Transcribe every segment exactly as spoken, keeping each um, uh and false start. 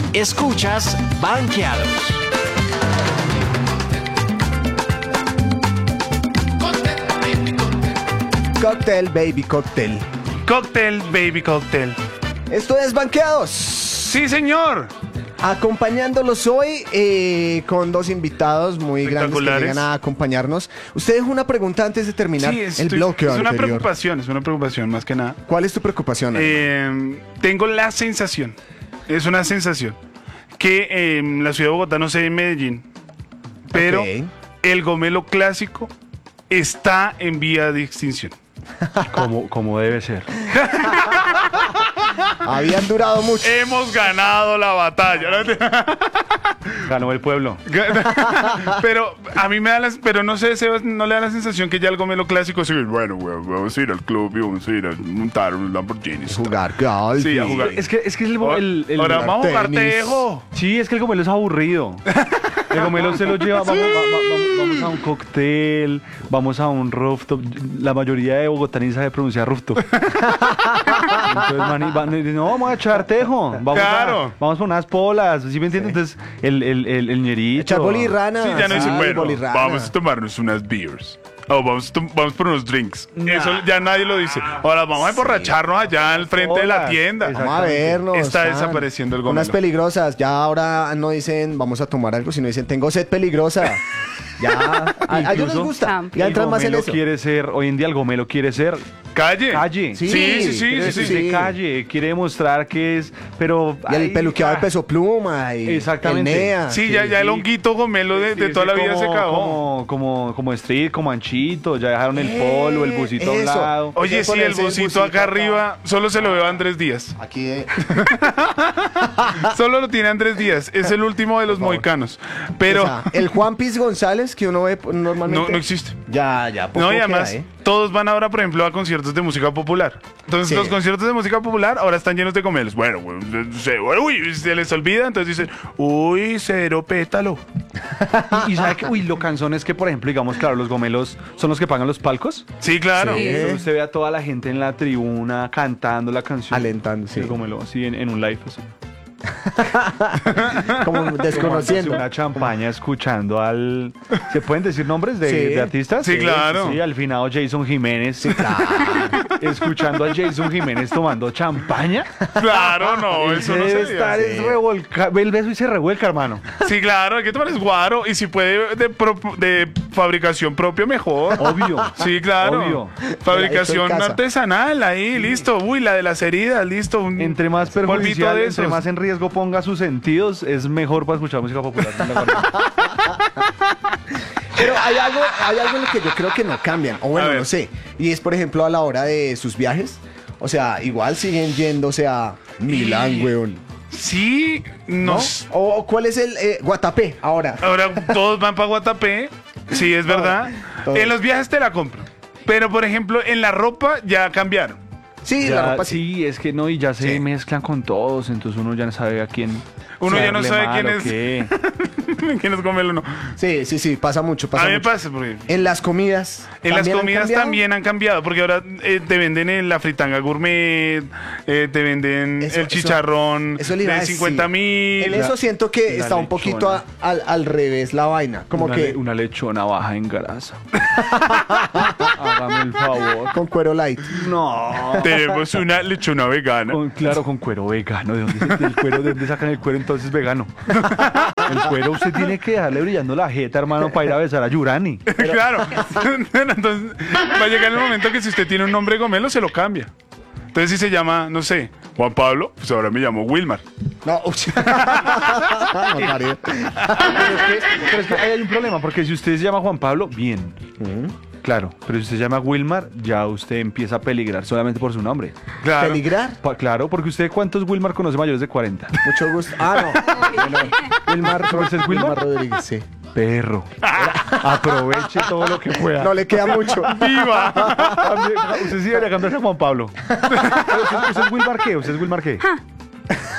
Escuchas Banqueados. Cóctel, baby, cóctel. Cóctel, baby, cóctel. Esto es Banqueados. Sí, señor. Acompañándolos hoy eh, con dos invitados muy grandes que llegan a acompañarnos. Usted dejó una pregunta antes de terminar Sí, el estoy- bloque es una anterior. preocupación, es una preocupación más que nada. ¿Cuál es tu preocupación? Ana? Eh, tengo la sensación, es una sensación, que eh, en la ciudad de Bogotá, no sé, en Medellín, pero Ok. el gomelo clásico está en vía de extinción. Como, como debe ser. Habían durado mucho. Hemos ganado la batalla. Ganó el pueblo. Pero a mí me da las, pero no sé, Sebas, no le da la sensación que ya el gomelo clásico sigue, bueno, güey, vamos a ir al club y vamos a ir a montar unos Lamborghinis. Jugar golf. Sí, a y- jugar. Es que, es que el, el, el- Ahora vamos a jugar tenis. tejo. Sí, es que el gomelo es aburrido. El gomelo se lo lleva, vamos, va- va- vamos, vamos a un cóctel, vamos a un rooftop. La mayoría de bogotaníes sabe pronunciar rooftop. Entonces, man, van y dicen, no, vamos a echar tejo. Vamos Claro. A, vamos por unas polas, ¿sí me entiendes? Entonces, el, el, el, el ñerito. Echar bolirrana. Sí, ya no dicen, sí, bueno, bolirrana. vamos a tomarnos unas beers. O vamos, a tom- vamos por unos drinks. Eso ya nadie lo dice. Ahora vamos a emborracharnos allá al frente de la Hola. tienda. Exacto. Vamos a vernos. Está tan. desapareciendo el gomelo. Unas peligrosas. Ya ahora no dicen vamos a tomar algo, sino dicen tengo sed peligrosa. Ya. A, a ellos les Incluso gusta. Champion. Ya El entran más en gomelo eso. quiere ser, hoy en día el gomelo quiere ser Calle. calle. Sí, Sí, sí, sí, Quiere sí, ser sí. de calle, quiere demostrar que es, pero... Y el ay, peluqueado de ah, peso pluma. Y Exactamente. el NEA. Sí, ya, ya el sí. honguito gomelo de, sí, de sí, toda la vida como- se acabó. Como, como, como street, como anchito, ya dejaron el polo, el busito a un eso. lado. Oye, Hay que sí, el ponerse el busito busito acá acá. arriba solo se lo veo a Andrés Díaz. Aquí de... Solo lo tiene Andrés Díaz. Es el último de los mohicanos. Pero O sea, el Juan Piz González que uno ve normalmente. no, no existe. Ya, ya. Poco No, y queda, además, ¿eh? todos van ahora, por ejemplo, a conciertos de música popular. Entonces, Sí. los conciertos de música popular ahora están llenos de gomelos. Bueno, güey, se, uy, se les olvida, entonces dicen, uy, cero pétalo. Y, y sabe que, uy, lo cansón es que, por ejemplo, digamos, claro, los gomelos son los que pagan los palcos. Sí, claro. Sí. Entonces usted ve a toda la gente en la tribuna cantando la canción. Alentando, sí. El gomelo, así en, en un live. Así. Como desconociendo. Tomándose una champaña escuchando al... ¿Se pueden decir nombres de, Sí. de artistas? Sí, claro. Sí, al finado Jason Jiménez. Escuchando a Jason Jiménez tomando champaña. Claro, no, Él eso se no debe se estar dice. es revolca... Ve el beso y se revuelca, hermano. Sí, claro, hay que tomar es guaro. Y si puede de, pro- de fabricación propia, mejor. Obvio. Sí, claro. Obvio. Fabricación Hecho en casa. artesanal, ahí, listo. Uy, la de las heridas, listo. Un Entre más polvito perjudicial, de entre esos. más en riesgo ponga sus sentidos, es mejor para escuchar música popular. ¿Están de acuerdo? Pero hay algo, hay algo en lo que yo creo que no cambian. O bueno, A ver. no sé. Y es, por ejemplo, a la hora de sus viajes. O sea, igual siguen yéndose a Milán, weón. Sí, ¿No? no. ¿O o cuál es el eh, Guatapé ahora? Ahora todos van para Guatapé. Sí, es verdad. todo. En los viajes te la compro. Pero, por ejemplo, en la ropa ya cambiaron. Sí, Ya, la ropa sí. sí, es que no, y ya se Sí. mezclan con todos, entonces uno ya no sabe a quién. Uno ya no serle sabe mal quién o es. qué. ¿Quién es come o no? Sí, sí, sí, pasa mucho, pasa A mí me mucho. pasa, porque En las comidas. en las ¿también han comidas cambiado? también han cambiado, porque ahora eh, te venden en la fritanga gourmet, eh, te venden Eso- el eso- chicharrón eso le iba a de decir. cincuenta mil. En eso siento que La está un poquito a- al, al revés la vaina. Como una, que le- una lechona baja en grasa. Hágame el favor. con cuero light. No. Tenemos una lechona vegana. Con- claro, con cuero vegano. ¿De dónde, se- el cuero, ¿De dónde sacan el cuero entonces vegano? El cuero usted tiene que dejarle brillando la jeta, hermano, para ir a besar a Yurani. Claro. Entonces va a llegar el momento que si usted tiene un nombre gomelo, se lo cambia. Entonces, si se llama, no sé, Juan Pablo, pues ahora me llamo Wilmar. No, uy. No, Mario. Pero es, que, pero es que ahí hay un problema, porque si usted se llama Juan Pablo, bien. Claro, pero si usted se llama Wilmar, ya usted empieza a peligrar solamente por su nombre. Claro. ¿Peligrar? Pa- claro, porque usted, ¿cuántos Wilmar conoce mayores de cuarenta? Mucho gusto. Ah, no. Bueno, Wilmar, ¿Cómo es el Wilmar? Rodríguez, sí. Perro. Aproveche todo lo que pueda. No le queda mucho. ¡Viva! Cambie- Usted sí debería cambiarse a Juan Pablo. Pero ¿Usted, usted es Wilmar qué? ¿Usted es Wilmar qué?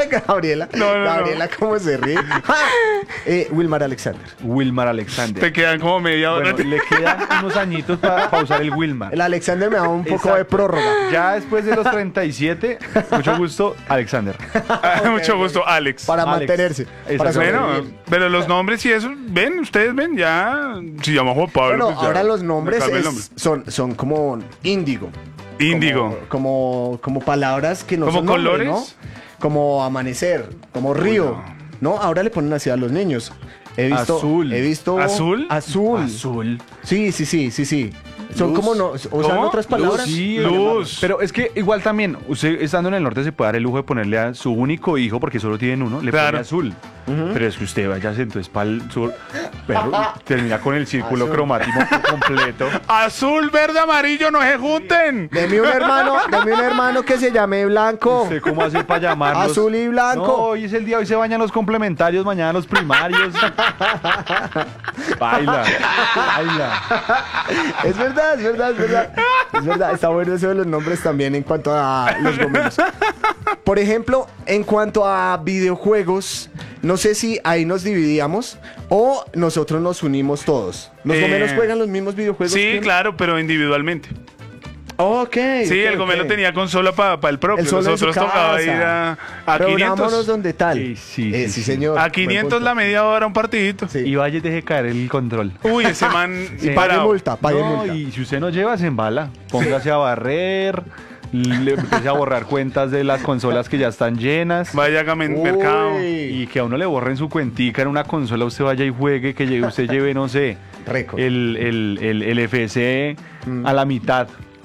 Gabriela. No, no, Gabriela, ¿cómo se ríe? eh, Wilmar Alexander. Wilmar Alexander. Te quedan como media hora. Bueno, le quedan unos añitos para usar el Wilmar. El Alexander me da un poco Exacto. de prórroga. Ya después de los treinta y siete, mucho gusto, Alexander. Ah, mucho gusto, Alex. Para Alex. mantenerse. Para Bueno, sobrevivir. pero los nombres y eso, ven, ustedes ven, ya. Si llama Juan Pablo. Bueno, pues ya, ahora los me nombres cambia el es- nombre. son, son como índigo. Índigo. Como, como, como palabras que no ¿Como son nombres, colores? ¿no? Como amanecer, como río. no. Ahora le ponen así a los niños. He visto, Azul. He visto. ¿Azul? Azul. Azul. Sí, sí, sí, sí, sí. Son Luz. como no. Usan ¿Cómo? otras palabras. Luz. Sí, Luz. Pero es que igual también, usted estando en el norte se puede dar el lujo de ponerle a su único hijo, porque solo tienen uno, le Claro. pone azul. Pero es que usted vaya entonces para el sur, pero termina con el círculo Azul. cromático completo. Azul, verde, amarillo, no se junten. Deme un hermano, deme un hermano que se llame Blanco. ¿Usted cómo hace para llamarlos? Azul y blanco. No, hoy es el día, hoy se bañan los complementarios, mañana los primarios. Baila, baila. Es verdad, es verdad, es verdad. Es verdad, está bueno eso de los nombres también en cuanto a los gomelos. Por ejemplo, en cuanto a videojuegos, no sé si ahí nos dividíamos o nosotros nos unimos todos. ¿Los Eh, gomelos juegan los mismos videojuegos? Sí, que- claro, pero individualmente. Ok. Sí, ok, el Gomelo ok. tenía consola para el propio. El solo en su Nosotros tocaba casa. ir a, a Reunámonos quinientos. donde tal. Sí, sí, Eh, sí, sí, sí. señor. A Buen quinientos punto. la media hora un partidito. Sí. Y vaya y deje caer el control. Uy, ese man. Y pague parado. multa, pague No, multa. y si usted no lleva, se embala. Póngase a barrer, le empiece a borrar cuentas de las consolas que ya están llenas. Vaya a men- Uy. mercado. Y que a uno le borren su cuentica en una consola, usted vaya y juegue, que llegue, usted lleve, no sé, Récord. el, el, el, el F C a la mitad.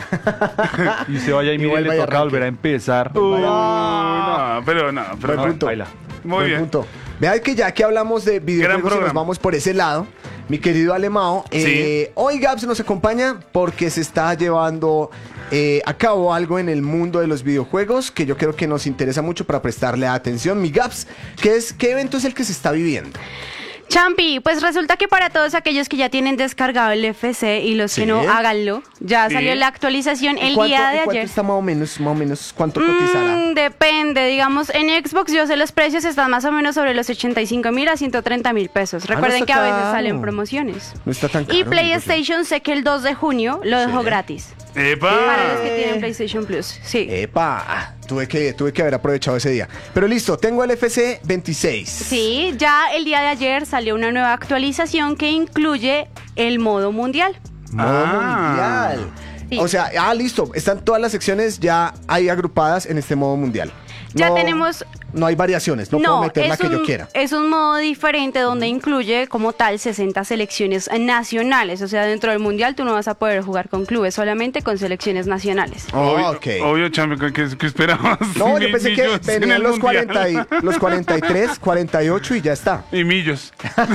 Y usted vaya y, Y mire, vuelva y le toca arranque. volver a empezar. Uy, no, pero no, pero Buen no. punto. baila. Muy Buen bien. punto. Vean que ya que hablamos de videojuegos y nos programa. vamos por ese lado, mi querido Alemao, eh, hoy Gaps nos acompaña porque se está llevando eh, a cabo algo en el mundo de los videojuegos que yo creo que nos interesa mucho para prestarle atención. Mi Gaps, ¿qué, es, ¿qué evento es el que se está viviendo? Champi, pues resulta que para todos aquellos que ya tienen descargado el F C y los Sí. que no, háganlo. Ya Sí. salió la actualización el ¿Cuánto- día de y cuánto ayer. está más o menos, más o menos, cuánto cotizará? Mm, depende, digamos, en Xbox yo sé los precios están más o menos sobre los ochenta y cinco mil a ciento treinta mil pesos. Ah, no Recuerden está que a veces caro. salen promociones. No está tan caro. Y digo yo. PlayStation sé que el dos de junio lo dejó Sí. gratis. ¡Epa! Para los que tienen PlayStation Plus. Sí. Epa, ah, tuve que, tuve que haber aprovechado ese día. Pero listo, tengo el F C veintiséis. Sí, ya el día de ayer salió una nueva actualización que incluye el modo mundial. Modo Ah. mundial. Sí. O sea, ah, listo. Están todas las secciones ya ahí agrupadas en este modo mundial. Ya No- tenemos- No hay variaciones. No, puedo meter la es que un, yo quiera. es un modo diferente donde incluye como tal sesenta selecciones nacionales. O sea, dentro del mundial tú no vas a poder jugar con clubes, solamente con selecciones nacionales. Oh, Obvio, ok. obvio, champion, ¿qué, qué esperabas? No, yo Mi- pensé que millos en venían el los, mundial. cuarenta y, los cuarenta y tres, cuarenta y ocho y ya está. Y millos.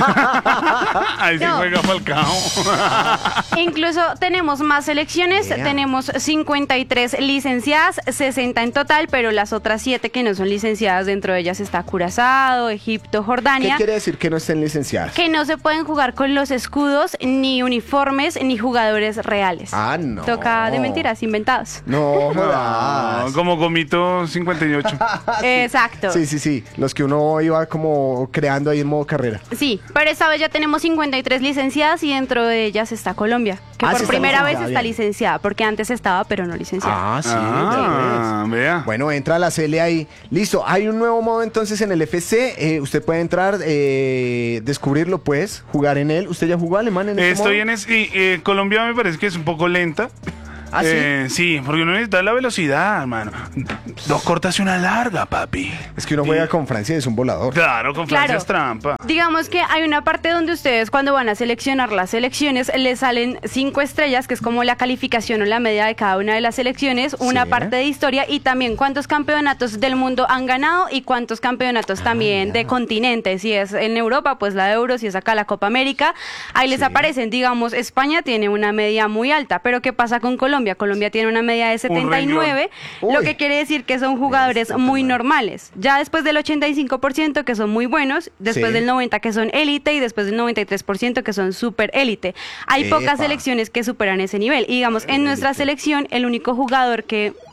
Ahí se No. juega Falcao. Incluso tenemos más selecciones, Yeah. tenemos cincuenta y tres licenciadas, sesenta en total, pero las otras siete que no son licenciadas, dentro de ellas está Curazao, Egipto, ¿Qué Jordania. quiere decir que no estén licenciadas? Que no se pueden jugar con los escudos, ni uniformes, ni jugadores reales. Ah, no. Toca de mentiras, inventados. No No, jodas. como Gomito cincuenta y ocho. Exacto. Sí, sí, sí. Los que uno iba como creando ahí en modo carrera. Sí, pero esta vez ya tenemos cincuenta y tres licenciadas y dentro de ellas está Colombia, que Ah, sí por está primera vez licenciada, está bien. licenciada, porque antes estaba, pero no licenciada. Ah, sí. Ah, ya ves. vea. Bueno, entra a la C L ahí. Listo, hay un nuevo modo entonces en el F C. Eh, usted puede entrar, eh, descubrirlo pues, jugar en él. ¿Usted ya jugó alemán en este Estoy modo? en es, y, eh, Colombia me parece que es un poco lenta. ¿Ah, sí? Eh, sí, porque uno necesita la velocidad, hermano. Dos cortas y una larga, papi. Es que uno juega con Francia y es un volador. Claro, con Francia Claro. es trampa. Digamos que hay una parte donde ustedes cuando van a seleccionar las selecciones les salen cinco estrellas, que es como la calificación o la media de cada una de las selecciones, una Sí. parte de historia y también cuántos campeonatos del mundo han ganado y cuántos campeonatos Ah, también de continentes. Si es en Europa, pues la Euro, si es acá la Copa América, ahí les Sí. aparecen, digamos, España tiene una media muy alta, pero ¿qué pasa con Colombia? Colombia tiene una media de setenta y nueve, renglón. lo Uy. que quiere decir que son jugadores muy normales. Ya después del ochenta y cinco por ciento que son muy buenos, después Sí. del noventa que son élite y después del noventa y tres por ciento que son super élite. Hay Epa. pocas selecciones que superan ese nivel. Y digamos, en nuestra selección, el único jugador que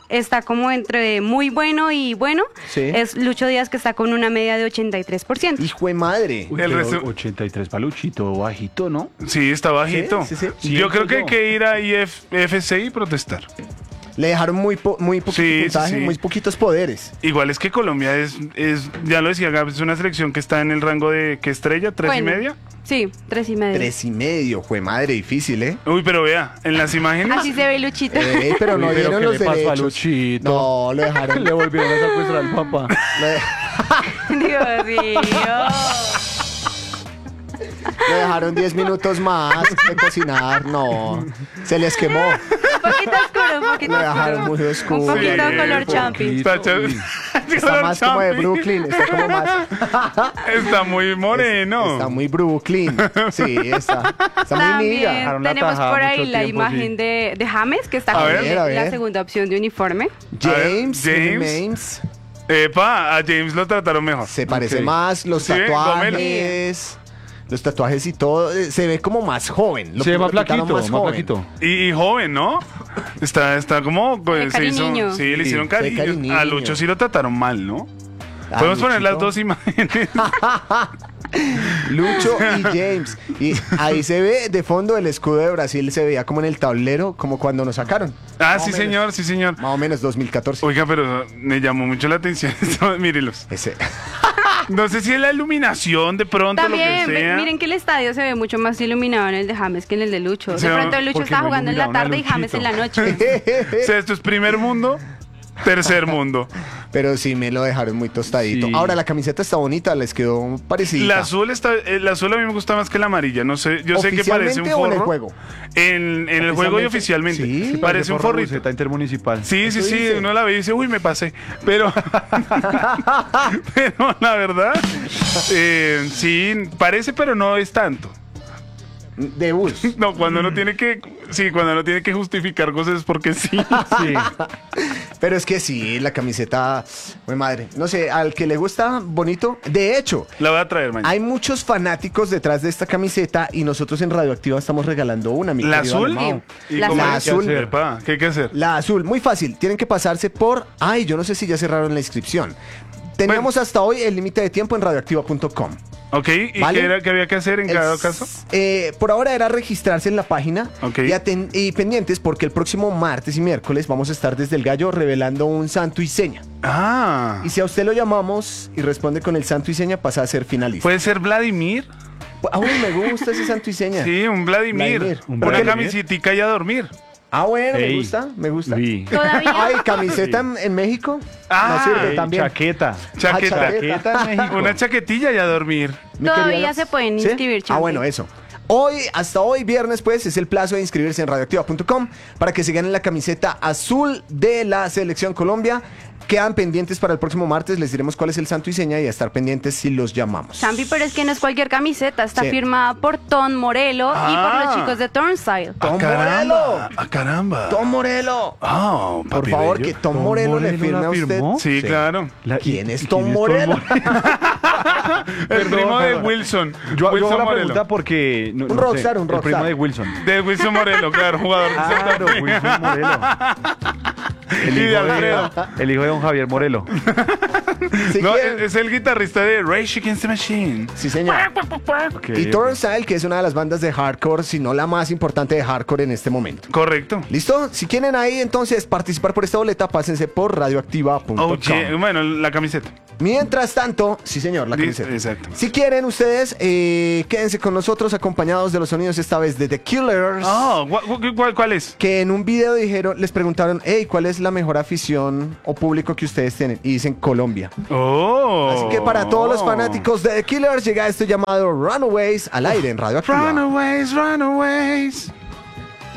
está como entre muy bueno y bueno. Sí. Es Lucho Díaz, que está con una media de ochenta y tres por ciento. Hijo de madre. Uy, El pero resto- ochenta y tres paluchito, bajito, ¿no? Sí, está bajito. Sí, sí, sí. Yo creo Siento que hay yo. que ir a I F C y protestar. Le dejaron muy, po- muy poquito Sí, sí, puntaje, sí. muy poquitos poderes. Igual es que Colombia es, es, ya lo decía Gab, es una selección que está en el rango de, ¿qué estrella? ¿Tres Bueno, y media? Sí, tres y medio. Tres y medio, jue madre, difícil, ¿eh? Uy, pero vea, en las imágenes... Así se ve Luchito. Ey, pero no Uy, pero dieron ¿qué los le pasó a derechos. Luchito? No, lo dejaron. Le volvieron a secuestrar al papá. lo, de- Dios mío. lo dejaron diez minutos más de cocinar. No, se les quemó. Un poquito oscuro, un poquito Lo dejaron oscuro. muy oscuro. Un poquito Sí, color un champi. Está, cha- Está más como de Brooklyn, está como más. Está muy moreno. Está muy Brooklyn. Sí, está, está muy También niga. Dejaron la tenemos tajada por ahí mucho la tiempo, imagen sí. de, de James, que está A con ver, el- a ver. la segunda opción de uniforme. James, A ver, James. James, Epa, a James lo trataron mejor. se parece Ok. más, los Sí, tatuajes. Los tatuajes y todo, eh, se ve como más joven. Lo- Se ve más lo pintaron flaquito, más joven. flaquito. Y, y joven, ¿no? Está, está como... Pues, se hizo, cariño. sí, le hicieron de cariño. cariño. A Lucho sí lo trataron mal, ¿no? Ah, Podemos poner las Luchito. dos imágenes. Lucho y James. Y ahí se ve de fondo el escudo de Brasil, se veía como en el tablero, como cuando nos sacaron. Ah, Más sí, o menos. señor, sí, señor. Más o menos dos mil catorce. Oiga, pero me llamó mucho la atención esto. Mírelos. Ese. No sé si es la iluminación de pronto, También, lo que ve- sea. miren que el estadio se ve mucho más iluminado en el de James que en el de Lucho. De Sí, pronto Lucho porque está no jugando en la iluminaron a tarde y James en la noche. O sea, esto es primer mundo, tercer mundo. Pero sí me lo dejaron muy tostadito. Sí. Ahora la camiseta está bonita, les quedó parecida. La azul está, el azul a mí me gusta más que la amarilla. No sé, yo sé que parece un ¿Oficialmente forro. o en el juego? En, en el juego y oficialmente. Sí, parece un forro forrito. buceta intermunicipal. Sí, sí, Eso sí, dice. uno la ve y dice, uy, me pasé. Pero, pero la verdad, eh, sí, parece, pero no es tanto. De bus. No, cuando uno tiene que, sí, cuando uno tiene que justificar cosas es porque sí. Sí. Pero es que sí, la camiseta, muy madre. No sé, al que le gusta, bonito. De hecho, La voy a traer mañana. hay muchos fanáticos detrás de esta camiseta y nosotros en Radioactiva estamos regalando una. Mi ¿La querido azul? Alemão. ¿Y La cómo azul. hay que La hacer, azul. pa? ¿Qué hay que hacer? La azul, muy fácil. Tienen que pasarse por. Ay, yo no sé si ya cerraron la inscripción. Teníamos hasta hoy el límite de tiempo en radioactiva punto com. Ok, ¿y ¿Vale? qué, era, qué había que hacer en El cada s- caso? eh, por ahora era registrarse en la página Ok. y, aten- y pendientes porque el próximo martes y miércoles vamos a estar desde el gallo revelando un santo y seña. Ah, Y si a usted lo llamamos y responde con el santo y seña, pasa a ser finalista. ¿puede ser Vladimir? Ah, uy, me gusta ese santo y seña. Sí, un Vladimir. Vladimir. Un Una Vladimir. camisetica y a dormir. Ah, bueno, me Ey, gusta, me gusta. vi. Todavía. Ay, camiseta en, en México. Ah, no sirve Ey, también. chaqueta. Chaqueta. Ah, Chaqueta en México. Una chaquetilla y a dormir. Mi Todavía querida- se pueden ¿Sí? inscribir, Ah, Champi. bueno, eso. Hoy, hasta hoy, viernes, pues, es el plazo de inscribirse en radioactiva punto com para que se ganen la camiseta azul de la Selección Colombia. Quedan pendientes para el próximo martes, les diremos cuál es el santo y seña y a estar pendientes si los llamamos. Champi, pero es que no es cualquier camiseta, está Sí. firmada por Tom Morello y por Ah. los chicos de Turnstile. Tom ¡Ah, caramba! Morello. ¡Ah, caramba! Tom Morello. Ah, Por papi favor, bello. que Tom ¿Tom Morello le Morello firme la a usted. firmó? Sí, claro. La- ¿Quién y- es y Tom Morello? El Perdón, primo de perdón. Wilson. Yo, yo Wilson hago la Morelo. pregunta porque... no- Un no rockstar, sé, un El primo rockstar. de Wilson. De Wilson Morelo, claro, jugador de Santa Claro, Fe. Wilson Morelo. El Y de hijo de, Alfredo. el hijo de don Javier Morelo. Si No, quieren- es, es el guitarrista de Rage Against the Machine. Sí, señor. Ok, Y ok. Turnstile, que es una de las bandas de hardcore, si no la más importante de hardcore en este momento. Correcto. ¿Listo? Si quieren ahí entonces participar por esta boleta, pásense por radioactiva punto com. Oh, yeah. Bueno, la camiseta. Mientras tanto, sí señor, la Di- camiseta. exacto. Si quieren ustedes, eh, quédense con nosotros acompañados de los sonidos esta vez de The Killers. Oh, ¿cu- cu- cuál, cuál es? Que en un video dijeron, les preguntaron, hey, ¿cuál es la mejor afición o público que ustedes tienen? Y dicen Colombia. Oh. Así que para todos los fanáticos de The Killers llega esto llamado Runaways al aire en Radioactiva. Runaways, runaways.